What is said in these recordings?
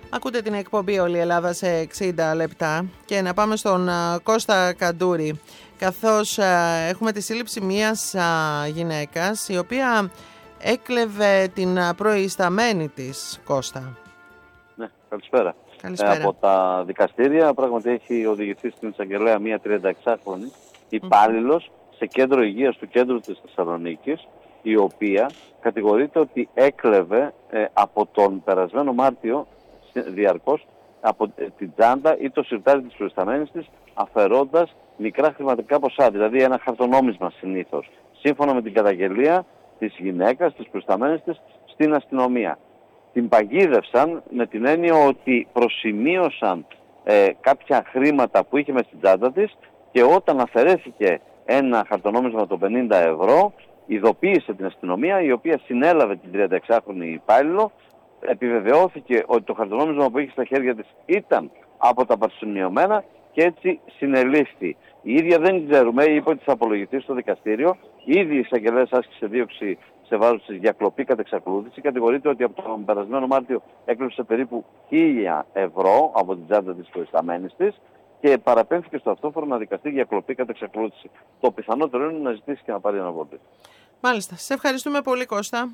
Ακούτε την εκπομπή «Όλη η Ελλάδα σε 60 λεπτά» και να πάμε στον Κώστα Καντούρη, καθώς έχουμε τη σύλληψη μιας γυναίκας η οποία έκλεβε την προϊσταμένη της. Κώστα. Ναι, καλησπέρα. Καλησπέρα. Από τα δικαστήρια πράγματι έχει οδηγηθεί στην εισαγγελέα μια 36χρονη υπάλληλος σε κέντρο υγείας του κέντρου της Θεσσαλονίκης, η οποία κατηγορείται ότι έκλεβε από τον περασμένο Μάρτιο διαρκώς από την τσάντα ή το σιρτάρι της προϊσταμένης της, αφαιρώντας μικρά χρηματικά ποσά, δηλαδή ένα χαρτονόμισμα συνήθως, σύμφωνα με την καταγγελία της γυναίκας, της προϊσταμένης της, στην αστυνομία. Την παγίδευσαν με την έννοια ότι προσημείωσαν κάποια χρήματα που είχε μες στην τσάντα της και όταν αφαιρέθηκε ένα χαρτονόμισμα των 50 ευρώ, ειδοποίησε την αστυνομία, η οποία συνέλαβε την 36χρονη υπάλληλο. Επιβεβαιώθηκε ότι το χαρτονόμισμα που είχε στα χέρια της ήταν από τα παρσημειωμένα και έτσι συνελήφθη. Η ίδια δεν ξέρουμε, είπε ότι θα απολογηθεί στο δικαστήριο. Ήδη η εισαγγελέας άσκησε δίωξη σε βάρος της για κλοπή κατ' εξακολούθηση. Κατηγορείται ότι από τον περασμένο Μάρτιο έκλεψε περίπου 1.000 ευρώ από την τσάντα της προϊσταμένης της και παραπέμφθηκε στο αυτόφορο να δικαστεί για κλοπή κατ' εξακολούθηση. Το πιθανότερο είναι να ζητήσει και να πάρει αναβολή. Μάλιστα. Σε ευχαριστούμε πολύ, Κώστα.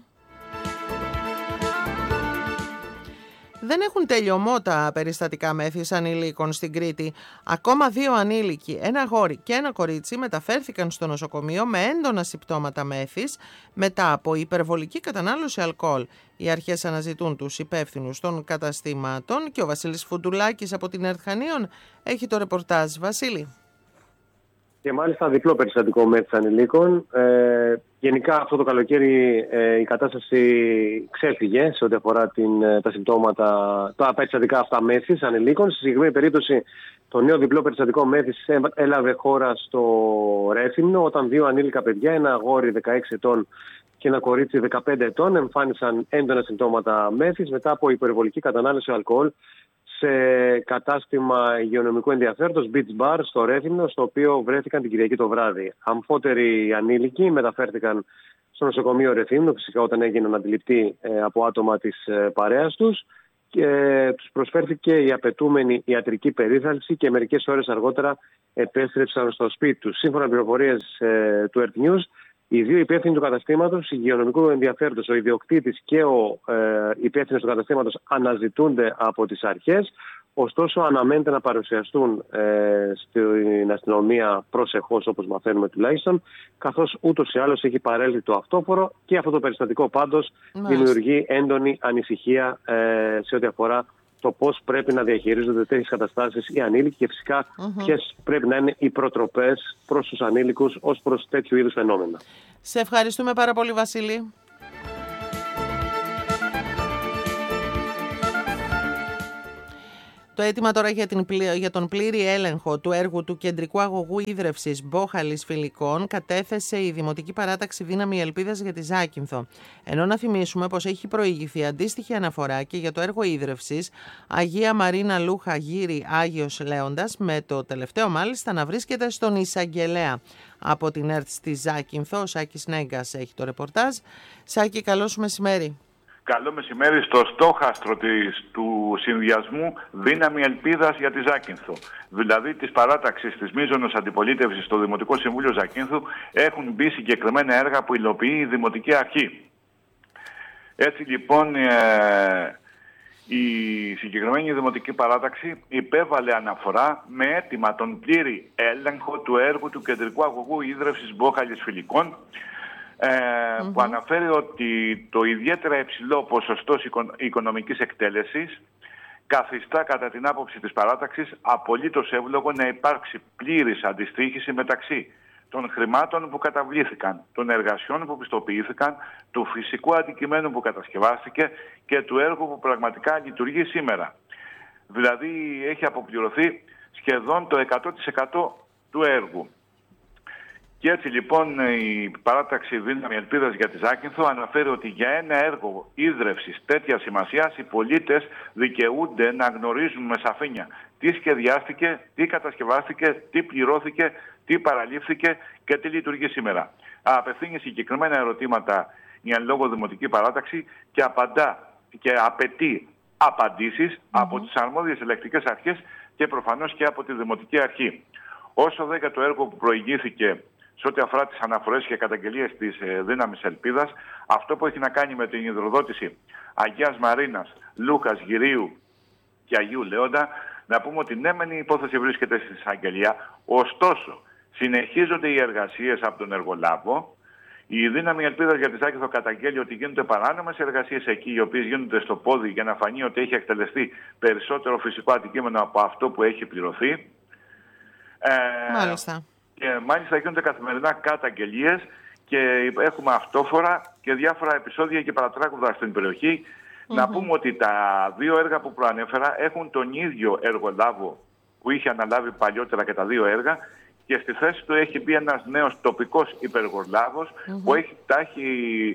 Δεν έχουν τελειωμό τα περιστατικά μέθης ανηλίκων στην Κρήτη. Ακόμα 2 ανήλικοι, ένα αγόρι και ένα κορίτσι, μεταφέρθηκαν στο νοσοκομείο με έντονα συμπτώματα μέθης μετά από υπερβολική κατανάλωση αλκοόλ. Οι αρχές αναζητούν τους υπεύθυνους των καταστημάτων και ο Βασίλης Φουντουλάκης από την ΕΡΤ Χανίων έχει το ρεπορτάζ. Βασίλη. Και μάλιστα διπλό περιστατικό μέθης ανηλίκων. Γενικά αυτό το καλοκαίρι η κατάσταση ξέφυγε σε ό,τι αφορά τα συμπτώματα, τα περιστατικά αυτά μέθης ανηλίκων. Στη συγκεκριμένη περίπτωση το νέο διπλό περιστατικό μέθης έλαβε χώρα στο Ρέθυμνο, όταν 2 ανήλικα παιδιά, ένα αγόρι 16 ετών και ένα κορίτσι 15 ετών, εμφάνισαν έντονα συμπτώματα μέθης μετά από υπερβολική κατανάλωση αλκοόλ σε κατάστημα υγειονομικού ενδιαφέροντος Beach Bar στο Ρέθυμνο, στο οποίο βρέθηκαν την Κυριακή το βράδυ. Αμφότεροι ανήλικοι μεταφέρθηκαν στο νοσοκομείο Ρεθύμνου, φυσικά όταν έγιναν αντιληπτοί από άτομα της παρέας τους, και τους προσφέρθηκε η απαιτούμενη ιατρική περίθαλψη και μερικές ώρες αργότερα επέστρεψαν στο σπίτι τους. Σύμφωνα με πληροφορίες του Earth News, οι 2 υπεύθυνοι του καταστήματος υγειονομικού ενδιαφέροντος, ο ιδιοκτήτης και ο υπεύθυνος του καταστήματος, αναζητούνται από τις αρχές. Ωστόσο, αναμένεται να παρουσιαστούν στην αστυνομία προσεχώς, όπως μαθαίνουμε τουλάχιστον, καθώς ούτως ή άλλως έχει παρέλθει το αυτόφορο και αυτό το περιστατικό πάντως δημιουργεί έντονη ανησυχία σε ό,τι αφορά το πώς πρέπει να διαχειρίζονται τέτοιες καταστάσεις οι ανήλικοι και φυσικά ποιες πρέπει να είναι οι προτροπές προς τους ανήλικους ως προς τέτοιου είδους φαινόμενα. Σε ευχαριστούμε πάρα πολύ, Βασίλη. Το αίτημα τώρα για τον πλήρη έλεγχο του έργου του κεντρικού αγωγού ίδρευσης Μπόχαλης Φιλικών κατέθεσε η Δημοτική Παράταξη Δύναμη Ελπίδας για τη Ζάκυνθο. Ενώ να θυμίσουμε πως έχει προηγηθεί αντίστοιχη αναφορά και για το έργο ίδρευσης Αγία Μαρίνα Λούχα Γύρι Άγιος Λέοντας, με το τελευταίο μάλιστα να βρίσκεται στον εισαγγελέα. Από την ΕΡΤ στη Ζάκυνθο, ο Σάκης Νέγκας έχει το ρεπορτάζ. Σάκη, καλό σου μεσημέρι. Καλό μεσημέρι στο στόχαστρο του συνδυασμού Δύναμη Ελπίδας για τη Ζάκυνθο. Δηλαδή της παράταξης της μείζωνος αντιπολίτευσης στο Δημοτικό Συμβούλιο Ζακύνθου έχουν μπει συγκεκριμένα έργα που υλοποιεί η Δημοτική Αρχή. Έτσι λοιπόν η συγκεκριμένη Δημοτική Παράταξη υπέβαλε αναφορά με αίτημα τον πλήρη έλεγχο του έργου του κεντρικού αγωγού ίδρευσης Μπόχαλης Φιλικών, που αναφέρει ότι το ιδιαίτερα υψηλό ποσοστό οικονομικής εκτέλεσης καθιστά κατά την άποψη της παράταξης απολύτως εύλογο να υπάρξει πλήρης αντιστοίχηση μεταξύ των χρημάτων που καταβλήθηκαν, των εργασιών που πιστοποιήθηκαν, του φυσικού αντικειμένου που κατασκευάστηκε και του έργου που πραγματικά λειτουργεί σήμερα. Δηλαδή έχει αποπληρωθεί σχεδόν το 100% του έργου. Και έτσι λοιπόν η παράταξη Δύναμη Ελπίδας για τη Ζάκυνθο αναφέρει ότι για ένα έργο ίδρευσης τέτοιας σημασίας οι πολίτες δικαιούνται να γνωρίζουν με σαφήνεια τι σχεδιάστηκε, τι κατασκευάστηκε, τι πληρώθηκε, τι παραλήφθηκε και τι λειτουργεί σήμερα. Απευθύνει συγκεκριμένα ερωτήματα η εν λόγω Δημοτική Παράταξη και απαντά και απαιτεί απαντήσεις από τις αρμόδιες ελεκτικές αρχές και προφανώς και από τη Δημοτική Αρχή. Όσο δε για το έργο που προηγήθηκε σε ό,τι αφορά τις αναφορές και καταγγελίες της Δύναμης Ελπίδας, αυτό που έχει να κάνει με την υδροδότηση Αγίας Μαρίνας, Λούκας, Γυρίου και Αγίου Λέοντα, να πούμε ότι ναι μεν η υπόθεση βρίσκεται στη εισαγγελία, ωστόσο συνεχίζονται οι εργασίες από τον εργολάβο. Η Δύναμη Ελπίδας για τη Ζάκυνθο καταγγέλει ότι γίνονται παράνομες εργασίες εκεί, οι οποίες γίνονται στο πόδι για να φανεί ότι έχει εκτελεστεί περισσότερο φυσικό αντικείμενο από αυτό που έχει πληρωθεί. Μάλιστα. Και μάλιστα γίνονται καθημερινά καταγγελίες και έχουμε αυτόφορα και διάφορα επεισόδια και παρατράγουδα στην περιοχή. Να πούμε ότι τα δύο έργα που προανέφερα έχουν τον ίδιο εργολάβο που είχε αναλάβει παλιότερα και τα δύο έργα, και στη θέση του έχει μπει ένας νέος τοπικός υπεργολάβος που τα έχει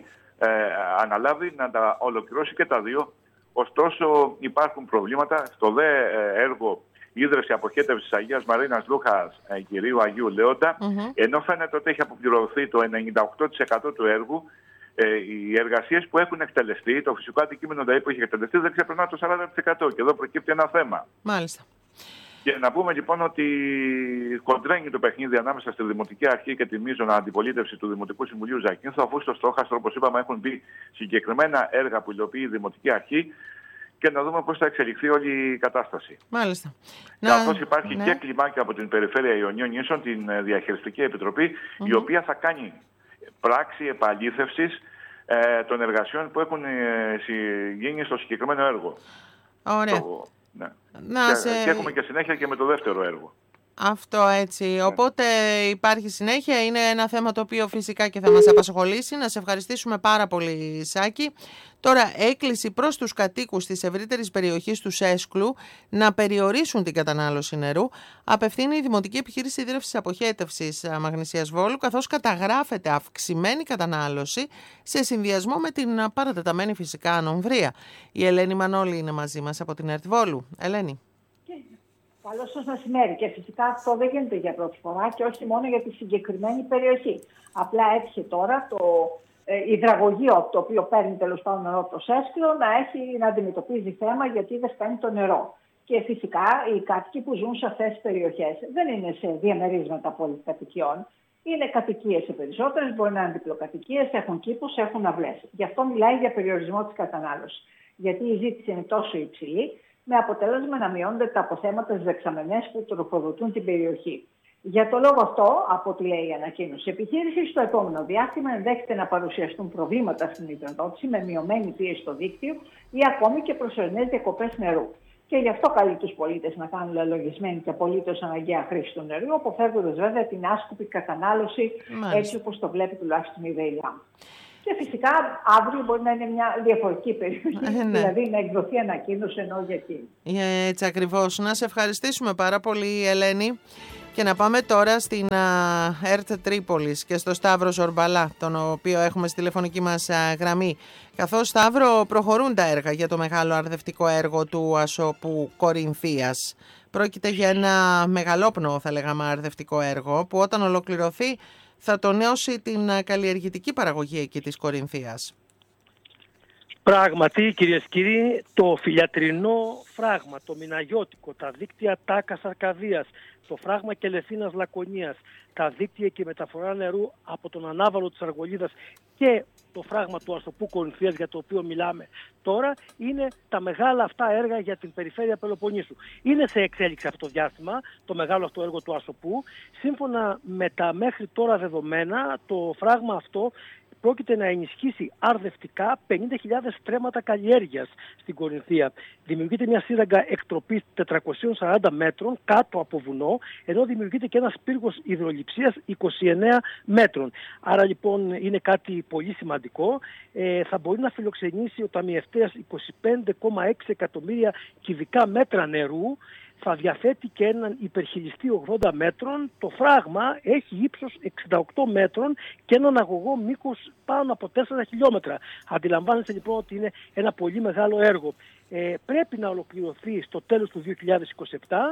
αναλάβει να τα ολοκληρώσει και τα δύο. Ωστόσο υπάρχουν προβλήματα στο δε έργο ίδρυυση αποχέτευσης Αγίας Μαρίνας, Λούχας, Κυρίου, Αγίου Λέοντα, ενώ φαίνεται ότι έχει αποπληρωθεί το 98% του έργου. Οι εργασίες που έχουν εκτελεστεί, το φυσικό αντικείμενο δηλαδή που έχει εκτελεστεί, δεν ξεπερνά το 40%. Και εδώ προκύπτει ένα θέμα. Μάλιστα. Και να πούμε λοιπόν ότι κοντρένει το παιχνίδι ανάμεσα στη Δημοτική Αρχή και τη μείζωνα αντιπολίτευση του Δημοτικού Συμβουλίου Ζακύνθου, αφού στο στόχαστρο, όπως είπαμε, έχουν μπει συγκεκριμένα έργα που υλοποιεί η Δημοτική Αρχή, και να δούμε πώς θα εξελιχθεί όλη η κατάσταση. Μάλιστα. Καθώς υπάρχει και κλιμάκιο από την Περιφέρεια Ιωνίων Νήσων, την Διαχειριστική Επιτροπή, η οποία θα κάνει πράξη επαλήθευσης των εργασιών που έχουν γίνει στο συγκεκριμένο έργο. Ωραία. Και έχουμε και συνέχεια και με το δεύτερο έργο. Αυτό έτσι. Οπότε υπάρχει συνέχεια. Είναι ένα θέμα το οποίο φυσικά και θα μας απασχολήσει. Να σε ευχαριστήσουμε πάρα πολύ, Σάκη. Τώρα, έκκληση προς τους κατοίκους της ευρύτερης περιοχής του Σέσκλου να περιορίσουν την κατανάλωση νερού απευθύνει η Δημοτική Επιχείρηση Ίδρυυσης Αποχέτευσης Μαγνησίας Βόλου, καθώς καταγράφεται αυξημένη κατανάλωση σε συνδυασμό με την παρατεταμένη φυσικά ανομβρία. Η Ελένη Μανώλη είναι μαζί μας από την ΕΡΤ Βόλου. Ελένη. Καλό σας μεσημέρι. Και φυσικά αυτό δεν γίνεται για πρώτη φορά και όχι μόνο για τη συγκεκριμένη περιοχή. Απλά έτυχε τώρα το υδραγωγείο, το οποίο παίρνει τέλος πάντων νερό το Σέσκλο, να αντιμετωπίζει θέμα γιατί δεν φτάνει το νερό. Και φυσικά οι κάτοικοι που ζουν σε αυτές τις περιοχές δεν είναι σε διαμερίσματα πολυκατοικιών. Είναι κατοικίες σε περισσότερες, μπορεί να είναι διπλοκατοικίες, έχουν κήπους, έχουν αυλές. Γι' αυτό μιλάει για περιορισμό της κατανάλωσης. Γιατί η ζήτηση είναι τόσο υψηλή, με αποτέλεσμα να μειώνονται τα αποθέματα στις δεξαμενές που τροφοδοτούν την περιοχή. Για το λόγο αυτό, από ό,τι λέει η ανακοίνωση, η επιχείρηση στο επόμενο διάστημα ενδέχεται να παρουσιαστούν προβλήματα στην υδροδότηση με μειωμένη πίεση στο δίκτυο ή ακόμη και προσωρινές διακοπές νερού. Και γι' αυτό καλεί τους πολίτες να κάνουν λογισμένη και απολύτως αναγκαία χρήση του νερού, αποφεύγοντας βέβαια την άσκοπη κατανάλωση, έτσι όπως το βλέπει τουλάχιστον η ΔΕΙΛΑ. Και φυσικά αύριο μπορεί να είναι μια διαφορετική περιοχή, δηλαδή να εκδοθεί ανακοίνωση ενώ για εκείνη. Έτσι ακριβώς. Να σε ευχαριστήσουμε πάρα πολύ, Ελένη. Και να πάμε τώρα στην ΕΡΤ Τρίπολης και στο Σταύρο Ζορμπαλά, τον οποίο έχουμε στη τηλεφωνική μας γραμμή. Καθώς, Σταύρο, προχωρούν τα έργα για το μεγάλο αρδευτικό έργο του Ασόπου Κορινθίας. Πρόκειται για ένα μεγαλόπνοο, θα λέγαμε, αρδευτικό έργο που όταν ολοκληρωθεί θα τονώσει την καλλιεργητική παραγωγή εκεί της Κορινθίας. Πράγματι, κυρίες και κύριοι, το φιλιατρινό φράγμα, το μηναγιώτικο, τα δίκτυα Τάκας Αρκαδίας, το φράγμα Κελεθίνας Λακωνίας, τα δίκτυα και μεταφορά νερού από τον ανάβαλο της Αργολίδας και το φράγμα του Ασοπού Κορινθίας, για το οποίο μιλάμε τώρα, είναι τα μεγάλα αυτά έργα για την περιφέρεια Πελοποννήσου. Είναι σε εξέλιξη αυτό το διάστημα, το μεγάλο αυτό έργο του Ασοπού. Σύμφωνα με τα μέχρι τώρα δεδομένα, το φράγμα αυτό πρόκειται να ενισχύσει αρδευτικά 50.000 στρέμματα καλλιέργειας στην Κορινθία. Δημιουργείται μια σύραγγα εκτροπής 440 μέτρων κάτω από βουνό, ενώ δημιουργείται και ένας πύργος υδρολειψίας 29 μέτρων. Άρα λοιπόν είναι κάτι πολύ σημαντικό. Θα μπορεί να φιλοξενήσει ο ταμιευτέας 25,6 εκατομμύρια κυβικά μέτρα νερού. Θα διαθέτει και έναν υπερχιλιστή 80 μέτρων. Το φράγμα έχει ύψος 68 μέτρων και έναν αγωγό μήκος πάνω από 4 χιλιόμετρα. Αντιλαμβάνεστε λοιπόν ότι είναι ένα πολύ μεγάλο έργο. πρέπει να ολοκληρωθεί στο τέλος του 2027.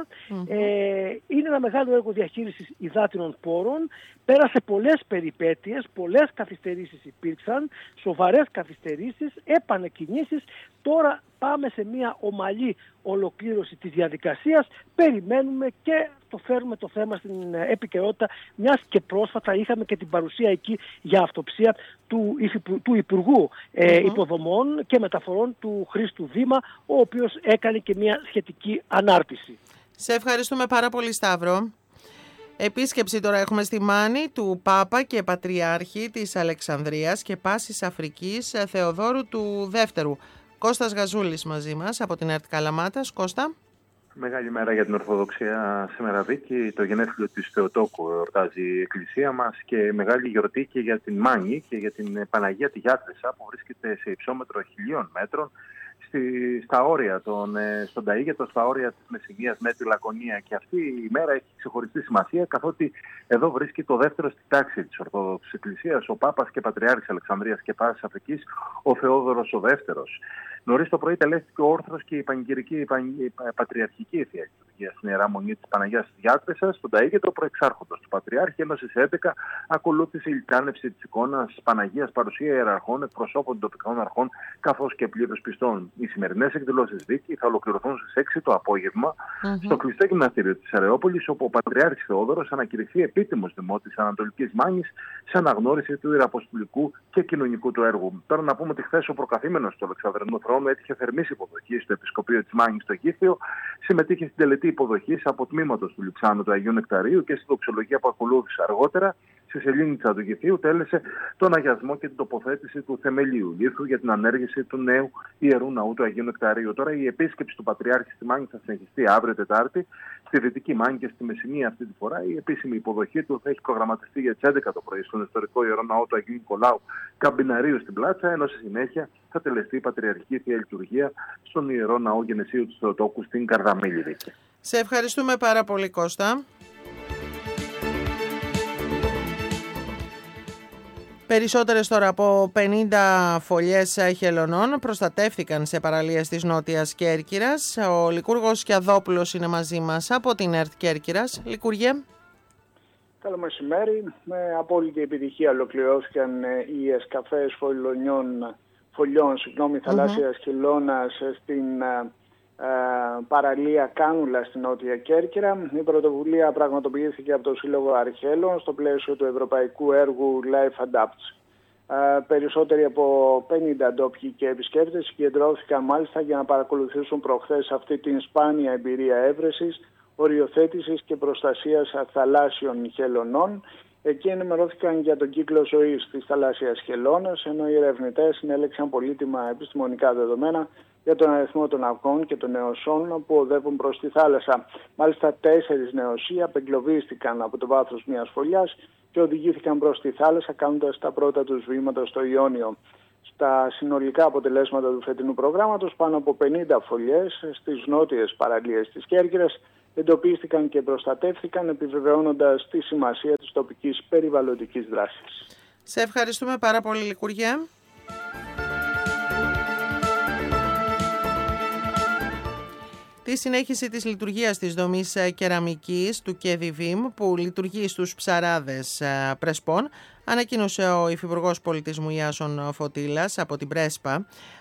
Είναι ένα μεγάλο έργο διαχείρισης υδάτινων πόρων. Πέρασε πολλές περιπέτειες, πολλές καθυστερήσεις υπήρξαν, σοβαρές καθυστερήσεις, επανεκκινήσεις. Τώρα πάμε σε μια ομαλή ολοκλήρωση της διαδικασίας. Περιμένουμε και το φέρουμε το θέμα στην επικαιρότητα, μιας και πρόσφατα είχαμε και την παρουσία εκεί για αυτοψία του Υπουργού Υποδομών και Μεταφορών του Χρήστου Δήμα, ο οποίος έκανε και μια σχετική ανάρτηση. Σε ευχαριστούμε πάρα πολύ, Σταύρο. Επίσκεψη τώρα έχουμε στη Μάνη του Πάπα και Πατριάρχη της Αλεξανδρίας και Πάσης Αφρικής Θεοδόρου του Δεύτερου. Κώστας Γαζούλης μαζί μας από την ΕΡΤ Καλαμάτας. Κώστα. Μεγάλη μέρα για την Ορθοδοξία σήμερα, Βίκη. Το γενέθλιο της Θεοτόκου εορτάζει η Εκκλησία μας και μεγάλη γιορτή και για την Μάνη και για την Παναγία τη Γιάτρεσσα που βρίσκεται σε υψόμετρο 1000 μέτρων στα όρια στον Ταΐγετο, στα όρια της Μεσσηνίας με τη Λακωνία. Και αυτή η μέρα έχει ξεχωριστή σημασία, καθότι εδώ βρίσκει το δεύτερο στη τάξη της Ορθόδοξης Εκκλησίας, ο Πάπας και Πατριάρχης Αλεξανδρίας και Πάσης Αφρικής, ο Θεόδωρος ο Δεύτερος. Νωρίς το πρωί τελέστηκε ο όρθρος και η πατριαρχική θεία λειτουργία στην Ιερά Μονή της Παναγιάς της Γιάτρισσας, στον Ταΐγετο, προεξάρχοντος του Πατριάρχη, ενώ στις 11 ακολούθησε η λικάνευση της εικόνας Παναγίας, παρουσία ιεραρχών, εκπροσώπων τοπικών αρχών καθώς και πλήρους πιστών. Οι σημερινές εκδηλώσεις, Βίκη, θα ολοκληρωθούν στις 6 το απόγευμα στο κλειστό γυμναστήριο της Αρεόπολης, όπου ο Πατριάρχης Θεόδωρος ανακηρυχθεί επίτιμος δημότης Ανατολικής Μάνης σε αναγνώριση του ιεραποστολικού και κοινωνικού του έργου. Τώρα να πούμε ότι χθες ο προκαθήμενος του Αλεξανδρινού Θρόνου έτυχε θερμής υποδοχής στο Επισκοπείο της Μάνης στο Γήθιο, συμμετείχε στην τελετή υποδοχής από τμήματος του Λιψάνου του Αγίου Νεκταρίου και στη δοξολογία που ακολούθησε αργότερα. Στη Σελήνητσα του Γηθίου τέλεσε τον αγιασμό και την τοποθέτηση του θεμελίου λίθου για την ανέργηση του νέου ιερού ναού του Αγίου Νεκταρίου. Τώρα η επίσκεψη του Πατριάρχη στη Μάνη θα συνεχιστεί αύριο Τετάρτη στη Δυτική Μάνη και στη Μεσσηνία αυτή τη φορά. Η επίσημη υποδοχή του θα έχει προγραμματιστεί για τις 11 το πρωί στον ιστορικό ιερό ναό του Αγίου Νικολάου Καμπιναρίου στην Πλάτσα, ενώ στη συνέχεια θα τελεστεί η Πατριαρχική Θεία Λειτουργία στον ιερό ναό Γενεσίου του Θεοτόκου στην Καρδαμήλη. Σε ευχαριστούμε πάρα πολύ, Κώστα. Περισσότερες τώρα από 50 φωλιές χελωνών προστατεύθηκαν σε παραλίες της Νότιας Κέρκυρας. Ο Λικούργος Κιαδόπουλος είναι μαζί μας από την ΕΡΤ Κέρκυρας. Λικούργε. Καλό μεσημέρι. Με απόλυτη επιτυχία ολοκληρώθηκαν οι εσκαφές φωλιών θαλάσσιας χελώνας στην παραλία Κάνουλα στην Νότια Κέρκυρα. Η πρωτοβουλία πραγματοποιήθηκε από το Σύλλογο Αρχέλων στο πλαίσιο του ευρωπαϊκού έργου Life Adapts. Περισσότεροι από 50 ντόπιοι και επισκέπτες συγκεντρώθηκαν μάλιστα για να παρακολουθήσουν προχθές αυτή την σπάνια εμπειρία έβρεσης, οριοθέτησης και προστασίας θαλάσσιων χελωνών. Εκεί ενημερώθηκαν για τον κύκλο ζωής της θαλάσσιας χελώνας, ενώ οι ερευνητές συνέλεξαν πολύτιμα επιστημονικά δεδομένα για τον αριθμό των αυγών και των νεοσών που οδεύουν προς τη θάλασσα. Μάλιστα 4 νεοσοί απεγκλωβίστηκαν από το βάθος μιας φωλιάς και οδηγήθηκαν προς τη θάλασσα κάνοντας τα πρώτα τους βήματα στο Ιόνιο. Στα συνολικά αποτελέσματα του φετινού προγράμματος, πάνω από 50 φωλιές στις νότιες παραλίες της Κέρκυρας εντοπίστηκαν και προστατεύθηκαν, επιβεβαιώνοντας τη σημασία της τοπικής περιβαλλοντικής δράσης. Σε ευχαριστούμε πάρα πολύ, Λικούργε. Τη συνέχιση της λειτουργίας της δομής κεραμικής του ΚΕΔΙΒΙΜ που λειτουργεί στους ψαράδες Πρεσπών ανακοίνωσε ο Υφυπουργός Πολιτισμού Ιάσον Φωτήλας από την Πρέσπα.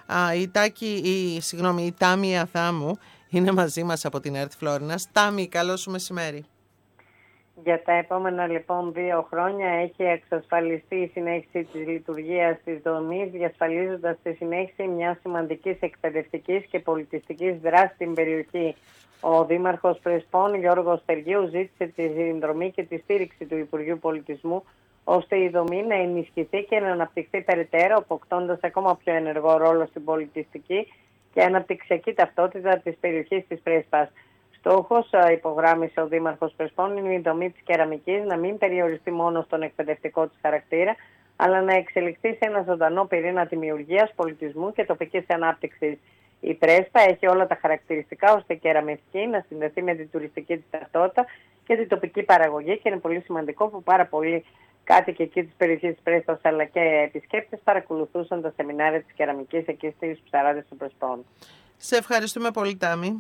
Η Τάμη Αθάμου είναι μαζί μας από την ΕΡΤ Φλόρινας. Τάμη, καλό σου μεσημέρι. Για τα επόμενα λοιπόν 2 χρόνια έχει εξασφαλιστεί η συνέχιση της λειτουργίας της δομής, διασφαλίζοντας τη συνέχιση μιας σημαντικής εκπαιδευτικής και πολιτιστικής δράσης στην περιοχή. Ο Δήμαρχος Πρεσπών, Γιώργος Τεργίου, ζήτησε τη συνδρομή και τη στήριξη του Υπουργείου Πολιτισμού, ώστε η δομή να ενισχυθεί και να αναπτυχθεί περαιτέρω, αποκτώντας ακόμα πιο ενεργό ρόλο στην πολιτιστική και αναπτυξιακή ταυτότητα της περιοχής της Πρέσπας. Στόχος, υπογράμμισε ο Δήμαρχος Πρεσπών, είναι η δομή της κεραμικής να μην περιοριστεί μόνο στον εκπαιδευτικό της χαρακτήρα, αλλά να εξελιχθεί σε ένα ζωντανό πυρήνα δημιουργίας, πολιτισμού και τοπικής ανάπτυξης. Η Πρέσπα έχει όλα τα χαρακτηριστικά ώστε η κεραμική να συνδεθεί με την τουριστική της ταυτότητα και την τοπική παραγωγή, και είναι πολύ σημαντικό που πάρα πολλοί κάτοικοι εκεί της περιοχής της Πρέσπας αλλά και επισκέπτες παρακολουθούσαν τα σεμινάρια της κεραμικής εκεί στις ψαράδες των Πρεσπών. Σε ευχαριστούμε πολύ, Τάμι.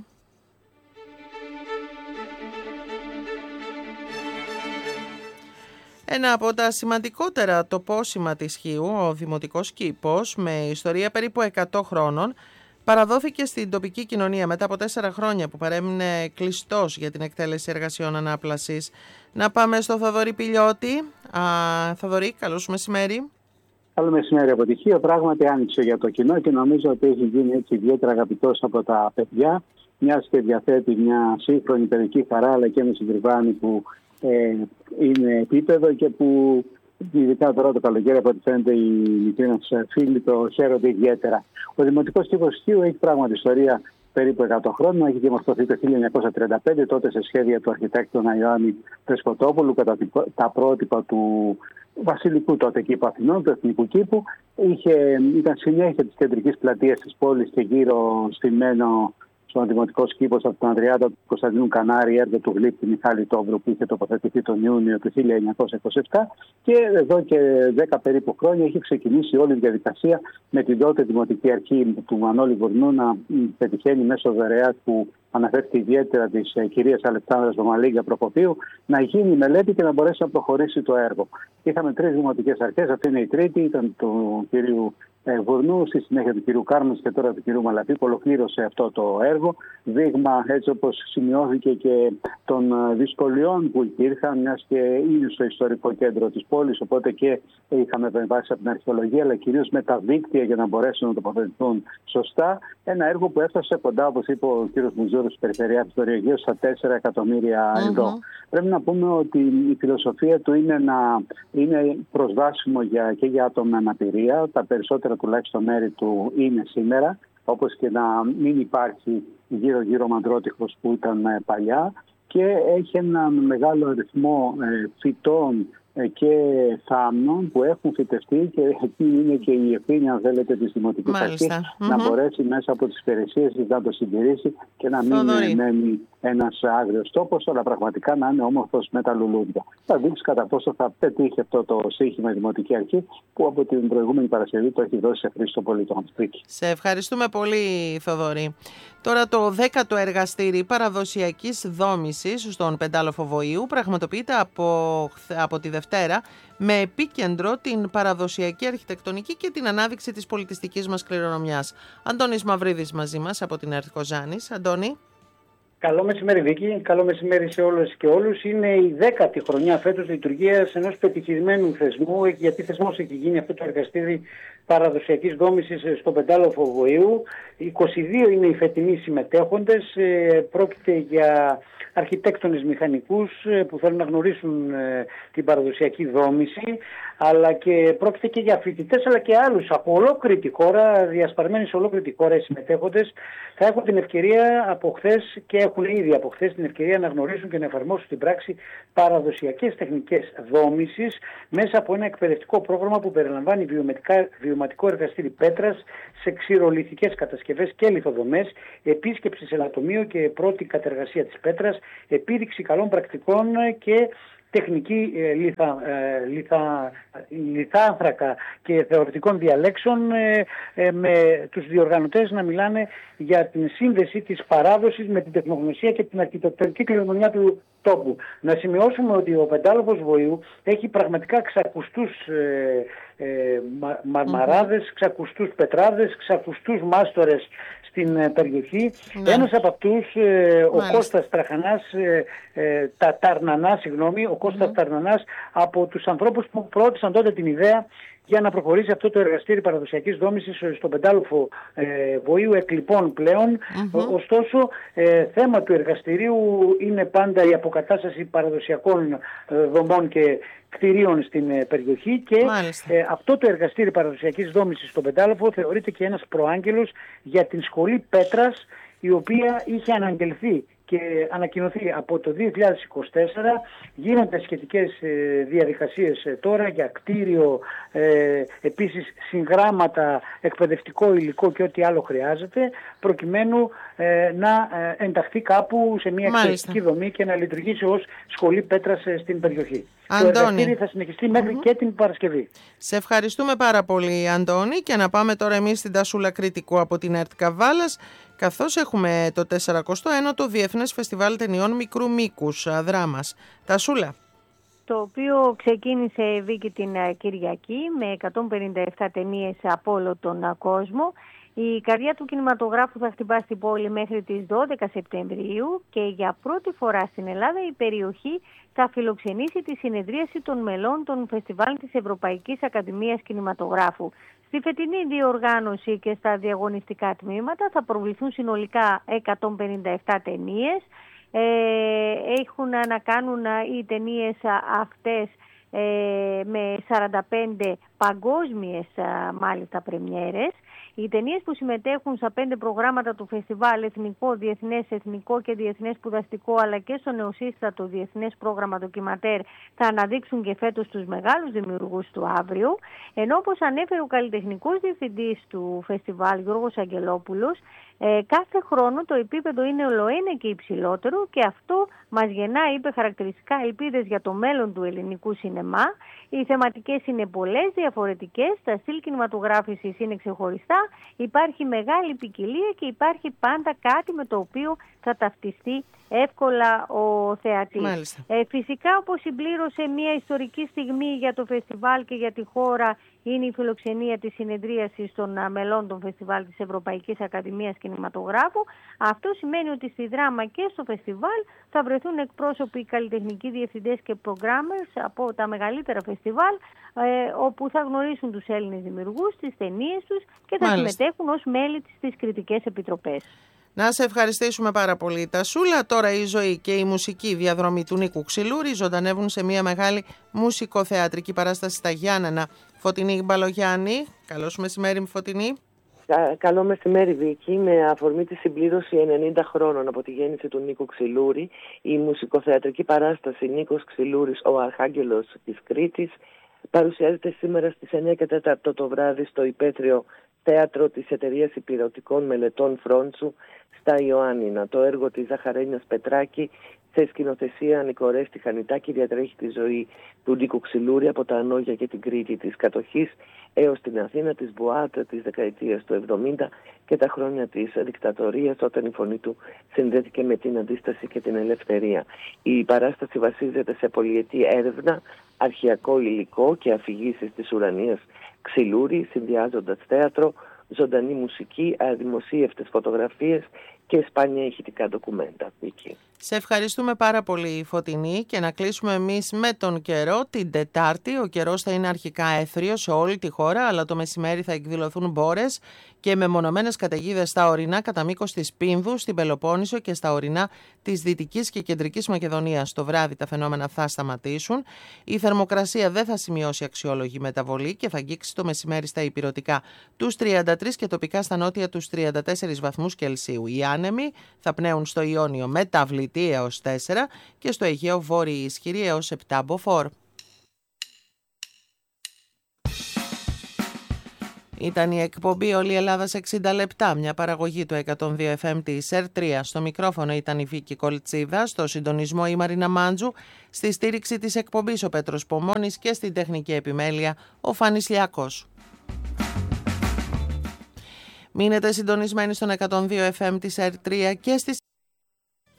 Ένα από τα σημαντικότερα τοπόσημα της Χίου, ο Δημοτικός Κήπος, με ιστορία περίπου 100 χρόνων, παραδόθηκε στην τοπική κοινωνία μετά από 4 χρόνια που παρέμεινε κλειστός για την εκτέλεση εργασιών ανάπλασης. Να πάμε στο Θοδωρή Πηλιώτη. Θοδωρή, καλώς μεσημέρι. Καλό μεσημέρι από τη Χίο. Πράγματι άνοιξε για το κοινό και νομίζω ότι έχει γίνει έτσι ιδιαίτερα αγαπητός από τα παιδιά, μιας και διαθέτει μια σύγχρονη παιδική χαρά, αλλά και ένα συντριβάνι που είναι επίπεδο και που ειδικά τώρα το καλοκαίρι, από ό,τι φαίνεται, οι μικροί μας φίλοι το χαίρονται ιδιαίτερα. Ο Δημοτικός Κήπος Χίου έχει πράγματι ιστορία περίπου 100 χρόνων. Έχει δημορφωθεί το 1935, τότε σε σχέδια του αρχιτέκτονα Ιωάννη Πεσκοτόπουλου, κατά τα πρότυπα του βασιλικού τότε κήπου Αθηνών, του Εθνικού Κήπου. Ήταν συνέχεια της κεντρικής πλατείας της πόλης και γύρω στημένο στον Δημοτικό Κήπος από τον Ανδριάτα του Κωνσταντινού Κανάρη, έργο του γλύπτη Μιχάλη Τόβρου, που είχε τοποθετηθεί τον Ιούνιο του 1927, και εδώ και 10 περίπου χρόνια έχει ξεκινήσει όλη η διαδικασία με την τότε Δημοτική Αρχή του Μανώλη Βουρνού να πετυχαίνει μέσω δωρεάς που αναφέρθηκε ιδιαίτερα της κυρίας Αλεξάνδρας Δομαλίγια Προκοπίου, να γίνει μελέτη και να μπορέσει να προχωρήσει το έργο. Είχαμε 3 δημοτικές αρχές, αυτή είναι η τρίτη, ήταν του κυρίου Βουρνού, στη συνέχεια του κυρίου Κάρμες και τώρα του κυρίου Μαλαπή, που ολοκλήρωσε αυτό το έργο. Δείγμα, έτσι όπως σημειώθηκε, και των δυσκολιών που υπήρχαν, μιας και είναι στο ιστορικό κέντρο της πόλης, οπότε και είχαμε επεμβάσει από την αρχαιολογία, αλλά κυρίως με τα δίκτυα για να μπορέσουν να τοποθετηθούν σωστά. Ένα έργο που έφτασε κοντά, όπως είπε ο κύριος Μουζούρος της Περιφερειάρχης του Ρεγίου, στα 4 εκατομμύρια ευρώ. Πρέπει να πούμε ότι η φιλοσοφία του είναι να είναι προσβάσιμο και για άτομα με αναπηρία. Τα περισσότερα τουλάχιστον μέρη του είναι σήμερα, όπως και να μην υπάρχει γύρω-γύρω μαντρότυχος που ήταν παλιά, και έχει έναν μεγάλο αριθμό φυτών και θάμνων που έχουν φυτευτεί, και εκεί είναι και η ευθύνη, αν θέλετε, της Δημοτικής Αρχής να μπορέσει μέσα από τις υπηρεσίες να το συντηρήσει και να μην μένει ένας άγριος τόπος, αλλά πραγματικά να είναι όμορφος με τα λουλούδια. Θα δείξει κατά πόσο θα πετύχει αυτό το σύγχυμα η Δημοτική Αρχή, που από την προηγούμενη Παρασκευή το έχει δώσει σε χρήση των πολιτών. Σε ευχαριστούμε πολύ, Θοδωρή. Τώρα το 10ο εργαστήρι παραδοσιακής δόμησης στον Πεντάλοφο Βοήου πραγματοποιείται από τη Δευτέρα, με επίκεντρο την παραδοσιακή αρχιτεκτονική και την ανάδειξη της πολιτιστικής μας κληρονομιάς. Αντώνης Μαυρίδης μαζί μας από την Art Κοζάνης. Αντώνη. Καλό μεσημέρι, Βίκη. Καλό μεσημέρι σε όλες και όλους. Είναι η 10η χρονιά φέτος λειτουργίας ενός πετυχημένου θεσμού, γιατί θεσμός έχει γίνει αυτό το εργαστήρι παραδοσιακής δόμησης στο Πεντάλοφο Βοήου. 22 είναι οι φετινοί συμμετέχοντες. Πρόκειται για αρχιτέκτονες μηχανικούς που θέλουν να γνωρίσουν την παραδοσιακή δόμηση, αλλά και πρόκειται και για φοιτητές, αλλά και άλλους από ολόκληρη τη χώρα, διασπαρμένοι σε ολόκληρη τη χώρα οι συμμετέχοντες, θα έχουν την ευκαιρία από χθες, και έχουν ήδη από χθες την ευκαιρία να γνωρίσουν και να εφαρμόσουν στην πράξη παραδοσιακές τεχνικές δόμησης μέσα από ένα εκπαιδευτικό πρόγραμμα που περιλαμβάνει βιωματικό εργαστήρι πέτρας σε ξηρολιθικές κατασκευές και λιθοδομές, επίσκεψη σε ελαττωμείο και πρώτη κατεργασία της πέτρας, επίδειξη καλών πρακτικών και τεχνική λιθάνθρακα και θεωρητικών διαλέξεων, με τους διοργανωτές να μιλάνε για την σύνδεση της παράδοσης με την τεχνογνωσία και την αρχιτεκτονική κληρονομιά του τόπου. Να σημειώσουμε ότι ο Πεντάλοφος Βοήου έχει πραγματικά ξακουστούς μαρμαράδες, ξακουστούς πετράδες, ξακουστούς μάστορες στην περιοχή. Ένας από αυτούς, ο Κώστας Τραχανάς, ο Κώστας Ταρνανάς, από τους ανθρώπους που προώθησαν τότε την ιδέα για να προχωρήσει αυτό το εργαστήρι παραδοσιακής δόμησης στο Πεντάλοφο Βοήου, εκλειπών πλέον. Ωστόσο, θέμα του εργαστηρίου είναι πάντα η αποκατάσταση παραδοσιακών δομών και κτηρίων στην περιοχή, και αυτό το εργαστήρι παραδοσιακής δόμησης στο Πεντάλοφο θεωρείται και ένας προάγγελος για την σχολή πέτρας, η οποία είχε αναγγελθεί και ανακοινωθεί από το 2024. Γίνονται σχετικές διαδικασίες τώρα για κτίριο, επίσης συγγράμματα, εκπαιδευτικό υλικό και ό,τι άλλο χρειάζεται, προκειμένου να ενταχθεί κάπου σε μια εκπαιδευτική δομή και να λειτουργήσει ως σχολή πέτρας στην περιοχή. Το εργαστήρι θα συνεχιστεί μέχρι και την Παρασκευή. Σε ευχαριστούμε πάρα πολύ, Αντώνη, και να πάμε τώρα εμείς στην Τασούλα Κρητικού από την ΕΡΤ Καβάλας, καθώς έχουμε το 41ο Διεθνές Φεστιβάλ Ταινιών Μικρού Μήκους Δράμας. Τασούλα. Το οποίο ξεκίνησε, Βίκη, την Κυριακή με 157 ταινίες από όλο τον κόσμο. Η καρδιά του κινηματογράφου θα χτυπά στην πόλη μέχρι τις 12 Σεπτεμβρίου και για πρώτη φορά στην Ελλάδα η περιοχή θα φιλοξενήσει τη συνεδρίαση των μελών των φεστιβάλ της Ευρωπαϊκής Ακαδημίας Κινηματογράφου. Στη φετινή διοργάνωση και στα διαγωνιστικά τμήματα θα προβληθούν συνολικά 157 ταινίες. Έχουν να κάνουν οι ταινίες αυτές με 45 παγκόσμιες μάλιστα πρεμιέρες. Οι ταινίες που συμμετέχουν στα 5 προγράμματα του φεστιβάλ, εθνικό, διεθνές, εθνικό και διεθνές σπουδαστικό, αλλά και στο νεοσύστατο διεθνές πρόγραμμα ντοκιματέρ, θα αναδείξουν και φέτος τους μεγάλους δημιουργούς του αύριο. Ενώ, όπως ανέφερε ο καλλιτεχνικός διευθυντής του φεστιβάλ, Γιώργος Αγγελόπουλος, κάθε χρόνο το επίπεδο είναι ολοένα και υψηλότερο και αυτό μας γεννά, είπε, χαρακτηριστικά ελπίδες για το μέλλον του ελληνικού σινεμά. Οι θεματικές είναι πολλές, διαφορετικές, τα στυλ κινηματογράφησης είναι ξεχωριστά, υπάρχει μεγάλη ποικιλία και υπάρχει πάντα κάτι με το οποίο θα ταυτιστεί εύκολα ο θεατής. Φυσικά, όπως συμπλήρωσε μια ιστορική στιγμή για το φεστιβάλ και για τη χώρα, είναι η φιλοξενία της συνεδρίασης των μελών των φεστιβάλ της Ευρωπαϊκής Ακαδημίας Κινηματογράφου. Αυτό σημαίνει ότι στη Δράμα και στο φεστιβάλ θα βρεθούν εκπρόσωποι, καλλιτεχνικοί διευθυντές και programmers από τα μεγαλύτερα φεστιβάλ, όπου θα γνωρίσουν τους Έλληνες δημιουργούς, τις ταινίες τους και θα συμμετέχουν ως μέλη στις κριτικές επιτροπές. Να σε ευχαριστήσουμε πάρα πολύ, Τασούλα. Τώρα η ζωή και η μουσική διαδρομή του Νίκου Ξυλούρη ζωντανεύουν σε μια μεγάλη μουσικοθεατρική παράσταση στα Γιάννενα. Φωτεινή Μπαλογιάννη, καλώς μεσημέρι, Φωτεινή. Καλό μεσημέρι, Βίκη. Με αφορμή τη συμπλήρωση 90 χρόνων από τη γέννηση του Νίκου Ξυλούρη, η μουσικοθεατρική παράσταση Νίκος Ξυλούρης, ο Αρχάγγελος της Κρήτης, παρουσιάζεται σήμερα στις 9 και 4 το βράδυ στο υπαίθριο θέατρο της Εταιρείας Υπηρετικών Μελετών Φρόντσου στα Ιωάννινα. Το έργο της Ζαχαρένιας Πετράκη, σε σκηνοθεσία Νικορέστη Χανιτάκη, διατρέχει τη ζωή του Νίκου Ξυλούρη από τα Ανόγια και την Κρήτη της κατοχής έως την Αθήνα της Μπουάτ της δεκαετίας του 70 και τα χρόνια της δικτατορίας, όταν η φωνή του συνδέθηκε με την αντίσταση και την ελευθερία. Η παράσταση βασίζεται σε πολυετή έρευνα, αρχαιακό υλικό και αφηγήσεις της ουρανίας Ξυλούρη, συνδυάζοντας θέατρο, ζωντανή μουσική, αδημοσίευτες φωτογραφίες και σπάνια ηχητικά ντοκουμέντα. Σε ευχαριστούμε πάρα πολύ, Φωτεινή, και να κλείσουμε εμείς με τον καιρό. Την Τετάρτη ο καιρός θα είναι αρχικά έθριος σε όλη τη χώρα, αλλά το μεσημέρι θα εκδηλωθούν μπόρες και μεμονωμένες καταιγίδες στα ορεινά κατά μήκος της Πίνδου, στην Πελοπόννησο και στα ορεινά της Δυτικής και Κεντρικής Μακεδονίας. Το βράδυ τα φαινόμενα θα σταματήσουν. Η θερμοκρασία δεν θα σημειώσει αξιόλογη μεταβολή και θα αγγίξει το μεσημέρι στα ηπειρωτικά τους 33 και τοπικά στα νότια τους 34 βαθμούς Κελσίου. Οι άνεμοι θα πνέουν στο Ιόνιο μεταβλητή έως 4 και στο Αιγαίο βόρειοι ισχυροί έως 7 μποφόρ. Ήταν η εκπομπή «Όλη η Ελλάδα σε 60 λεπτά», μια παραγωγή του 102 FM της ΕΡΤ3. Στο μικρόφωνο ήταν η Βίκη Κολτσίδα, στο συντονισμό η Μαρίνα Μάντζου, στη στήριξη της εκπομπής ο Πέτρος Πομώνης και στην τεχνική επιμέλεια ο Φάνης Λιάκος. Μείνετε συντονισμένοι στον 102 FM της ΕΡΤ3 και στις